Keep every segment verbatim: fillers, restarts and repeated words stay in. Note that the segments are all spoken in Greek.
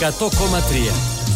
εκατό κόμμα τρία.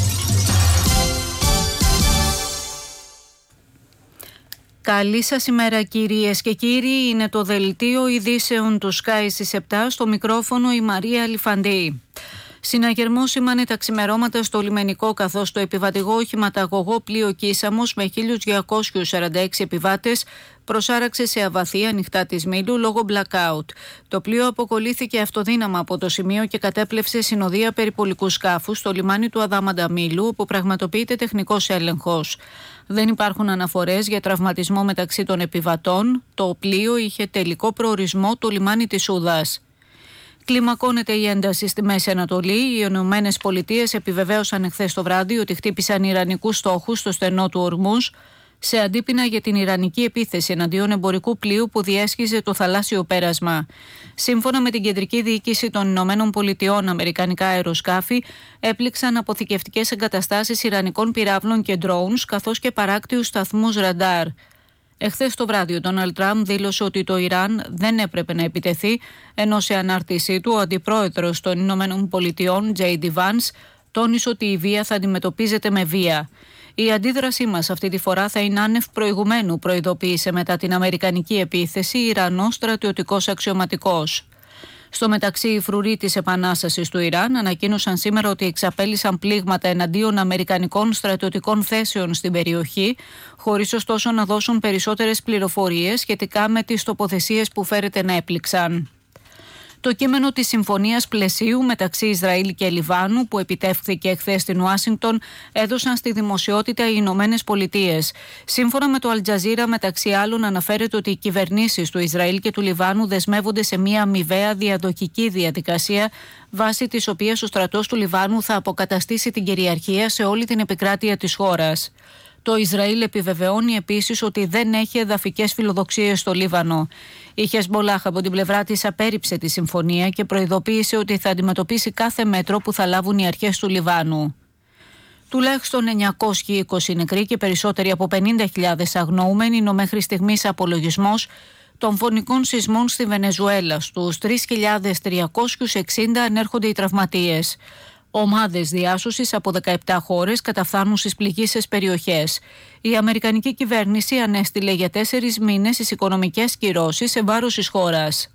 Καλή σας ημέρα κυρίες και κύριοι, είναι το δελτίο ειδήσεων του Sky στις επτά, στο μικρόφωνο η Μαρία Αλιφαντή. Συναγερμό σήμανε τα ξημερώματα στο λιμενικό, καθώς το επιβατικό οχηματαγωγό πλοίο Κίσαμος με χίλιους διακόσιους σαράντα έξι επιβάτες προσάραξε σε αβαθή ανοιχτά της Μήλου λόγω blackout. Το πλοίο αποκολλήθηκε αυτοδύναμα από το σημείο και κατέπλευσε συνοδεία περιπολικού σκάφους στο λιμάνι του Αδάμαντα Μήλου, όπου πραγματοποιείται τεχνικός έλεγχος. Δεν υπάρχουν αναφορές για τραυματισμό μεταξύ των επιβατών. Το πλοίο είχε τελικό προορισμό το λιμάνι της Ούδας. Κλιμακώνεται η ένταση στη Μέση Ανατολή. Οι Ηνωμένες Πολιτείες επιβεβαίωσαν εχθές το βράδυ ότι χτύπησαν ιρανικούς στόχους στο στενό του Ορμούζ σε αντίπεινα για την ιρανική επίθεση εναντίον εμπορικού πλοίου που διέσχιζε το θαλάσσιο πέρασμα. Σύμφωνα με την Κεντρική Διοίκηση των Ηνωμένων Πολιτειών, αμερικανικά αεροσκάφη έπληξαν αποθηκευτικές εγκαταστάσεις ιρανικών πυράβλων και drones, καθώς και παράκτιους σταθμούς ραντάρ. Εχθές το βράδυ ο Ντόναλντ Τραμπ δήλωσε ότι το Ιράν δεν έπρεπε να επιτεθεί, ενώ σε ανάρτησή του ο αντιπρόεδρος των Ηνωμένων Πολιτειών, τζέι ντι Vance, τόνισε ότι η βία θα αντιμετωπίζεται με βία. Η αντίδρασή μας αυτή τη φορά θα είναι άνευ προηγουμένου, προειδοποίησε μετά την αμερικανική επίθεση Ιρανός στρατιωτικός αξιωματικός. Στο μεταξύ, οι φρουροί της Επανάστασης του Ιράν ανακοίνωσαν σήμερα ότι εξαπέλυσαν πλήγματα εναντίον αμερικανικών στρατιωτικών θέσεων στην περιοχή, χωρίς ωστόσο να δώσουν περισσότερες πληροφορίες σχετικά με τις τοποθεσίες που φέρεται να έπληξαν. Το κείμενο της συμφωνίας πλαισίου μεταξύ Ισραήλ και Λιβάνου, που επιτεύχθηκε εχθές στην Ουάσιγκτον, έδωσαν στη δημοσιότητα οι Ηνωμένες Πολιτείες. Σύμφωνα με το Αλτζαζίρα, μεταξύ άλλων, αναφέρεται ότι οι κυβερνήσεις του Ισραήλ και του Λιβάνου δεσμεύονται σε μια αμοιβαία διαδοχική διαδικασία, βάσει της οποίας ο στρατός του Λιβάνου θα αποκαταστήσει την κυριαρχία σε όλη την επικράτεια της χώρας. Το Ισραήλ επιβεβαιώνει επίσης ότι δεν έχει εδαφικές φιλοδοξίες στο Λίβανο. Η Χεσμπολάχ από την πλευρά της απέρριψε τη συμφωνία και προειδοποίησε ότι θα αντιμετωπίσει κάθε μέτρο που θα λάβουν οι αρχές του Λιβάνου. Τουλάχιστον εννιακόσιοι είκοσι νεκροί και περισσότεροι από πενήντα χιλιάδες αγνοούμενοι είναι ο μέχρι στιγμής απολογισμός των φωνικών σεισμών στη Βενεζουέλα. Στους τρεις χιλιάδες τριακόσιους εξήντα ανέρχονται οι τραυματίες. Ομάδες διάσωσης από δεκαεπτά χώρες καταφθάνουν στις πληγείσες περιοχές. Η Αμερικανική κυβέρνηση ανέστειλε για τέσσερις μήνες τις οικονομικές κυρώσεις σε βάρος της χώρας.